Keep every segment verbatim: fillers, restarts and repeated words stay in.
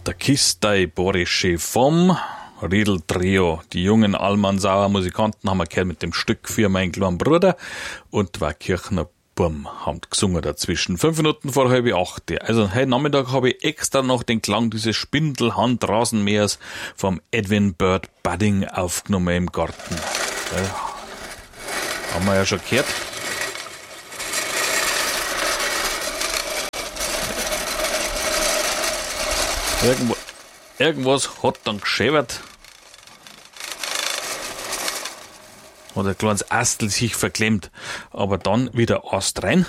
Der Kistei Borische vom Riedl Trio. Die jungen Almansauer Musikanten haben wir gehört mit dem Stück für meinen kleinen Bruder und zwei Kirchner Burm haben gesungen dazwischen. Fünf Minuten vor halb acht. Also heute Nachmittag habe ich extra noch den Klang dieses Spindelhand-Rasenmähers vom Edwin Bird Budding aufgenommen im Garten. Ja, haben wir ja schon gehört. Irgendwo, irgendwas hat dann geschäbert. Hat ein kleines Astel sich verklemmt. Aber dann wieder Ast rein.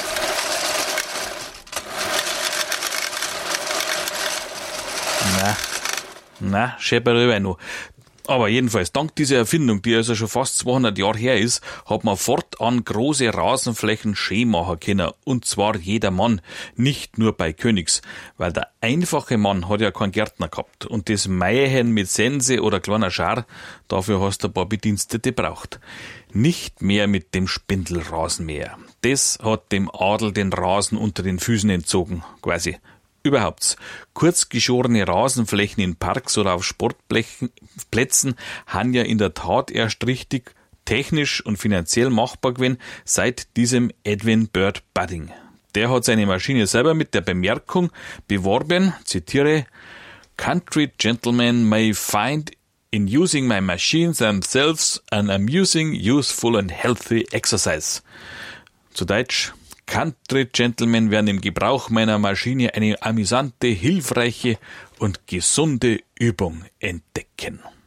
Na, na, schäber rüber noch. Aber jedenfalls, dank dieser Erfindung, die also schon fast zweihundert Jahre her ist, hat man fortan große Rasenflächen schön machen können. Und zwar jeder Mann, nicht nur bei Königs. Weil der einfache Mann hat ja keinen Gärtner gehabt. Und das Mähen mit Sense oder kleiner Schar, dafür hast du ein paar Bedienstete braucht. Nicht mehr mit dem Spindelrasenmäher. Das hat dem Adel den Rasen unter den Füßen entzogen, quasi. Überhaupt, kurz geschorene Rasenflächen in Parks oder auf Sportplätzen haben ja in der Tat erst richtig technisch und finanziell machbar gewesen seit diesem Edwin Bird Budding. Der hat seine Maschine selber mit der Bemerkung beworben, zitiere, "Country gentlemen may find in using my machines themselves an amusing, useful and healthy exercise." Zu Deutsch, Country Gentlemen werden im Gebrauch meiner Maschine eine amüsante, hilfreiche und gesunde Übung entdecken.